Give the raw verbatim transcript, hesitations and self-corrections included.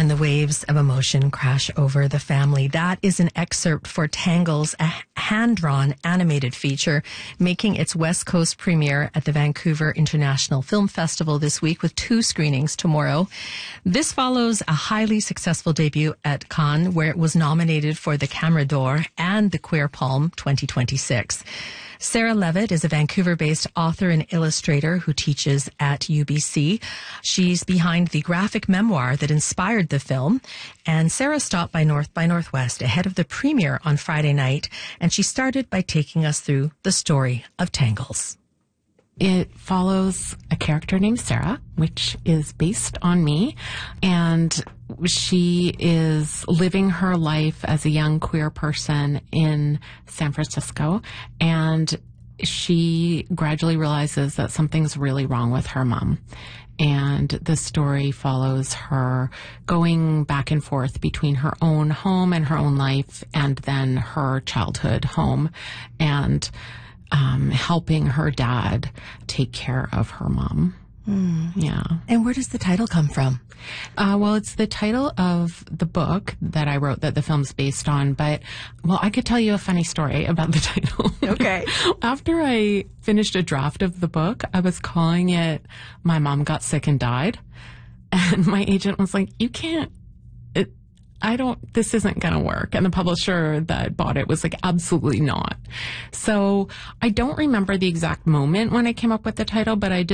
and the waves of emotion crash over the family. That is an excerpt for Tangles, a hand-drawn animated feature making its West Coast premiere at the Vancouver International Film Festival this week with two screenings tomorrow. This follows a highly successful debut at Cannes, where it was nominated for the Camera d'Or and the Queer Palm twenty twenty-six. Sarah Levitt is a Vancouver-based author and illustrator who teaches at U B C. She's behind the graphic memoir that inspired the film. And Sarah stopped by North by Northwest ahead of the premiere on Friday night, and she started by taking us through the story of Tangles. It follows a character named Sarah, which is based on me, and she is living her life as a young queer person in San Francisco, and she gradually realizes that something's really wrong with her mom. And the story follows her going back and forth between her own home and her own life and then her childhood home, and Um, helping her dad take care of her mom. Mm. Yeah. And where does the title come from? Uh, well, it's the title of the book that I wrote that the film's based on. But, well, I could tell you a funny story about the title. Okay. After I finished a draft of the book, I was calling it My Mom Got Sick and Died. And my agent was like, you can't. It, I don't, this isn't going to work. And the publisher that bought it was like, absolutely not. So I don't remember the exact moment when I came up with the title, but I did